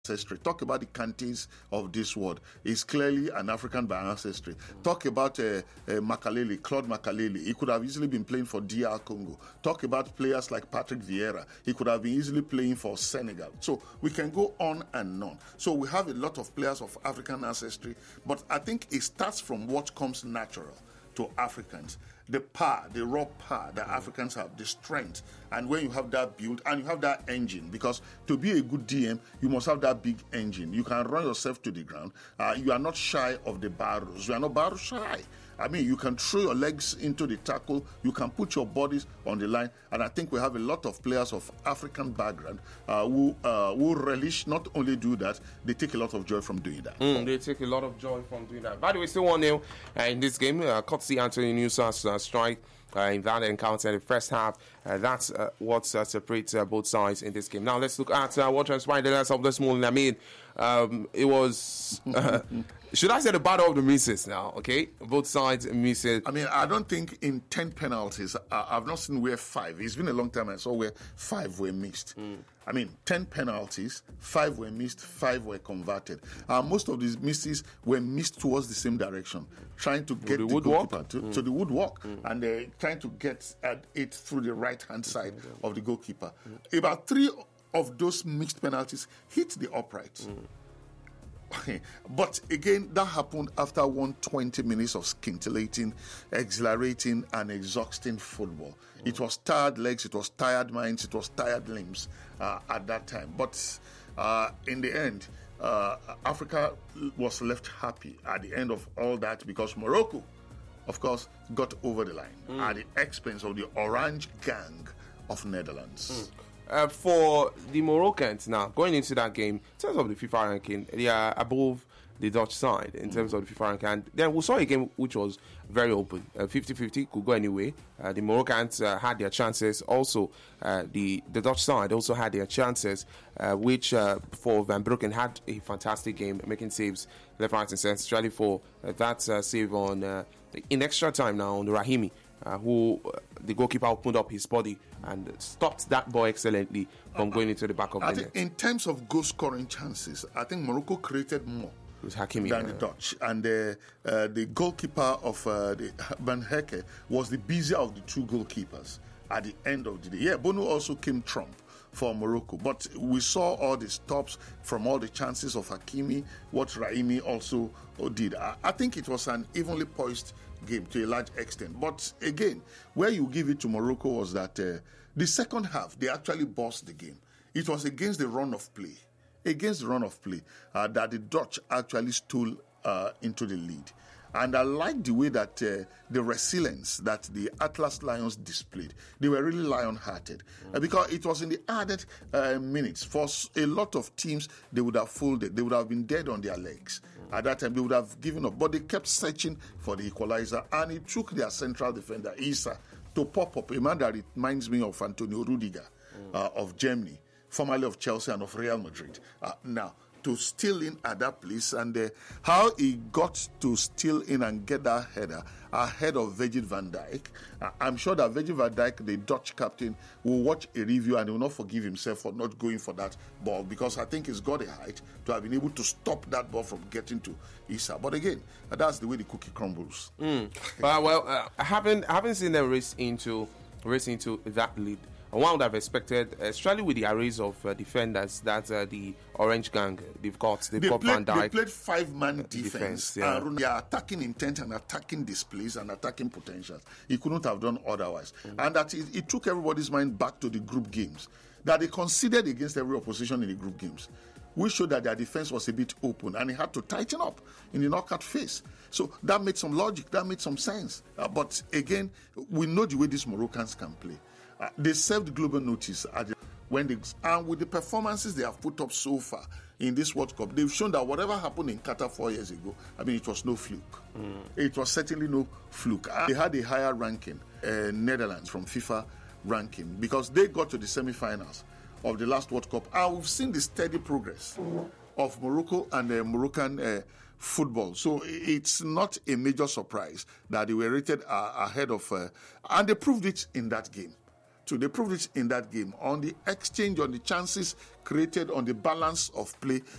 ancestry. Talk about the Kantes of this world. He's clearly an African by ancestry. Talk about Makaleli, Claude Makaleli. He could have easily been playing for DR Congo. Talk about players like Patrick Vieira. He could have been easily playing for Senegal. So we can go on and on. So we have a lot of players of African ancestry, but I think it starts from what comes natural to Africans. The power, the raw power that Africans have, the strength. And when you have that build and you have that engine, because to be a good DM, you must have that big engine. You can run yourself to the ground. You are not shy of the barrows. You are not barrow shy. I mean, you can throw your legs into the tackle. You can put your bodies on the line. And I think we have a lot of players of African background who relish not only do that, they take a lot of joy from doing that. They take a lot of joy from doing that. By the way, still 1-0 in this game. Courtesy Anthony Nusa's strike in that encounter in the first half. That's what separates both sides in this game. Now, let's look at what transpired the rest of this morning. I mean, it was... should I say the battle of the misses now, okay? Both sides misses. I mean, I don't think in 10 penalties, I've not seen where 5. It's been a long time I saw where 5 were missed. I mean, 10 penalties, 5 were missed, 5 were converted. Most of these misses were missed towards the same direction, trying to get the goalkeeper to the woodwork, and they're trying to get at it through the right-hand side of the goalkeeper. About 3 of those mixed penalties hit the upright. But again, that happened after 120 minutes of scintillating, exhilarating, and exhausting football. It was tired legs, it was tired minds, it was tired limbs at that time. But in the end, Africa was left happy at the end of all that because Morocco, of course, got over the line at the expense of the Orange Gang of Netherlands. For the Moroccans now, going into that game, in terms of the FIFA ranking, they are above the Dutch side in terms of the FIFA ranking. And then we saw a game which was very open, 50-50, could go anyway. The Moroccans had their chances. Also, the Dutch side also had their chances, which for Van Broeken had a fantastic game, making saves left, right, and center, especially for that save on in extra time now on the Rahimi. Who the goalkeeper opened up his body and stopped that ball excellently from going into the back of the net. In terms of goal scoring chances, I think Morocco created more Hakimi, than the Dutch. And the goalkeeper of Van Hecke was the busier of the 2 goalkeepers at the end of the day. Yeah, Bono also came trump for Morocco, but we saw all the stops from all the chances of Hakimi, what Rahimi also did. I think it was an evenly poised game to a large extent. But again, where you give it to Morocco was that the second half, they actually bossed the game. It was against the run of play. That the Dutch actually stole into the lead. And I like the way that the resilience that the Atlas Lions displayed. They were really lion-hearted. Because it was in the added minutes. For a lot of teams, they would have folded. They would have been dead on their legs. At that time, they would have given up. But they kept searching for the equalizer. And it took their central defender, Issa, to pop up. A man that reminds me of Antonio Rudiger of Germany, formerly of Chelsea and of Real Madrid. Now, to steal in at that place, and how he got to steal in and get that header ahead of Virgil van Dijk. I'm sure that Virgil van Dijk, the Dutch captain, will watch a review and will not forgive himself for not going for that ball, because I think he's got a height to have been able to stop that ball from getting to Issa. But again, that's the way the cookie crumbles. I haven't seen them race into that lead. One would have expected, especially with the arrays of defenders that the Orange Gang they've got Van Dijk. They played 5-man defense. Their attacking intent and attacking displays and attacking potentials. He couldn't have done otherwise. And that it took everybody's mind back to the group games that they conceded against every opposition in the group games. We showed that their defense was a bit open and he had to tighten up in the knockout phase. So that made some logic, that made some sense. But again, we know the way these Moroccans can play. They served global notice and with the performances they have put up so far in this World Cup, they've shown that whatever happened in Qatar 4 years ago, I mean, it was no fluke. It was certainly no fluke. They had a higher ranking, Netherlands, from FIFA ranking, because they got to the semi-finals of the last World Cup. And we've seen the steady progress of Morocco and Moroccan football. So it's not a major surprise that they were rated ahead of, and they proved it in that game. So they proved it in that game on the exchange, on the chances created, on the balance of play.